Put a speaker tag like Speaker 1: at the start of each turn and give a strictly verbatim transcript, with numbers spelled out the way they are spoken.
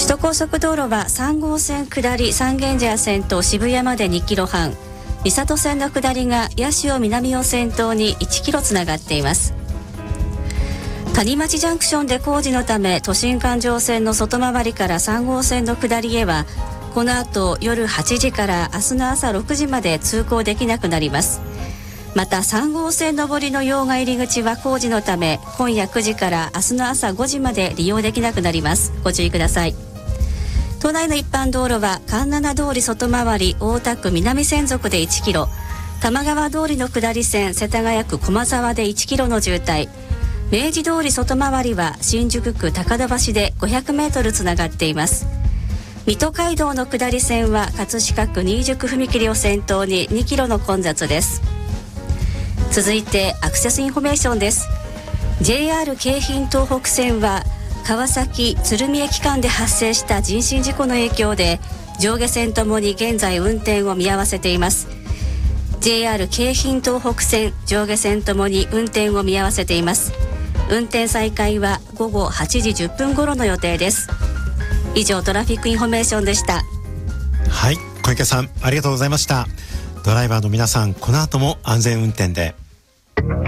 Speaker 1: 首都高速道路はさん号線下り三軒茶屋線と渋谷までにキロはん、三郷線の下りが八潮南を先頭にいちキロつながっています。谷町ジャンクションで工事のため都心環状線の外回りからさん号線の下りへはこの後夜はちじから明日の朝ろくじまで通行できなくなります。またさん号線上りの用賀入り口は工事のため今夜くじから明日の朝ごじまで利用できなくなります。ご注意ください。都内の一般道路は環七通り外回り大田区南千束でいちキロ、玉川通りの下り線世田谷区駒沢でいちキロの渋滞、明治通り外回りは新宿区高田橋でごひゃくメートルつながっています。水戸街道の下り線は葛飾区新宿踏切を先頭ににキロの混雑です。続いてアクセスインフォメーションです。 ジェイアール 京浜東北線は川崎鶴見駅間で発生した人身事故の影響で上下線ともに現在運転を見合わせています。 ジェイアール 京浜東北線上下線ともに運転を見合わせています。運転再開はごごはちじじゅっぷん頃の予定です。以上トラフィックインフォメーションでした。
Speaker 2: はい、小池さんありがとうございました。ドライバーの皆さん、この後も安全運転で。